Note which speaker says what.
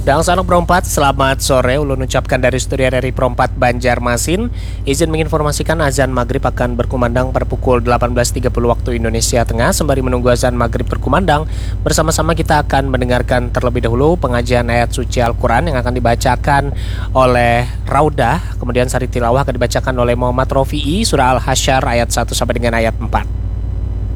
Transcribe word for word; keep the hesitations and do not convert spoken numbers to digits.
Speaker 1: Dan salam Perompat, selamat sore. Ulun ucapkan dari studio R R I Perompat Banjarmasin. Izin menginformasikan azan maghrib akan berkumandang pada pukul delapan belas tiga puluh waktu Indonesia Tengah. Sembari menunggu azan maghrib berkumandang, bersama-sama kita akan mendengarkan terlebih dahulu pengajian ayat suci Al-Quran yang akan dibacakan oleh Raudah. Kemudian sari tilawah akan dibacakan oleh Muhammad Rofi'i, surah Al-Hasyr ayat satu sampai dengan ayat empat.